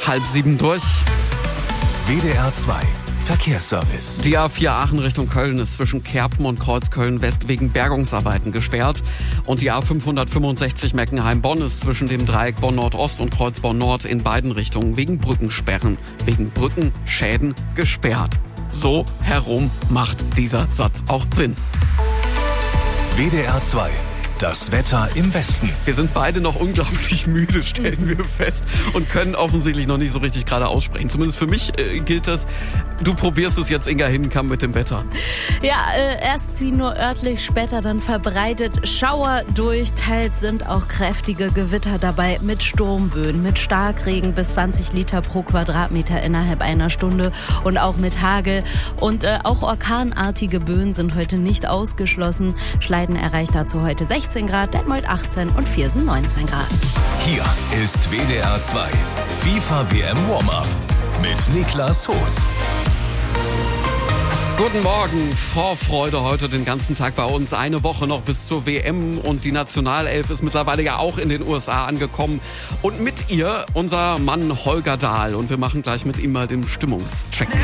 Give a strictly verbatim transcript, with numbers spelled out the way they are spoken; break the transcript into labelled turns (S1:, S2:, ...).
S1: Halb sieben durch.
S2: W D R zwei Verkehrsservice.
S1: Die A vier Aachen Richtung Köln ist zwischen Kerpen und Kreuzköln West wegen Bergungsarbeiten gesperrt. Und die A fünfhundertfünfundsechzig Meckenheim-Bonn ist zwischen dem Dreieck Bonn-Nord-Ost und Kreuz Bonn-Nord in beiden Richtungen wegen Brückensperren, wegen Brückenschäden gesperrt. So herum macht dieser Satz auch Sinn.
S2: W D R zwei. Das Wetter im Westen.
S1: Wir sind beide noch unglaublich müde, stellen wir fest, und können offensichtlich noch nicht so richtig gerade aussprechen. Zumindest für mich äh, gilt das. Du probierst es jetzt, Inga Hinkamp, mit dem Wetter.
S3: Ja, äh, erst ziehen nur örtlich, später dann verbreitet Schauer durch. Teils sind auch kräftige Gewitter dabei mit Sturmböen, mit Starkregen bis zwanzig Liter pro Quadratmeter innerhalb einer Stunde und auch mit Hagel. Und äh, auch orkanartige Böen sind heute nicht ausgeschlossen. Schleiden erreicht dazu heute sechzehn Grad, Detmold achtzehn und Viersen neunzehn Grad.
S2: Hier ist W D R zwei FIFA W M Warm-Up mit Niklas Hoth.
S1: Guten Morgen, Vorfreude heute den ganzen Tag bei uns. Eine Woche noch bis zur W M und die Nationalelf ist mittlerweile ja auch in den U S A angekommen. Und mit ihr unser Mann Holger Dahl. Und wir machen gleich mit ihm mal den Stimmungscheck.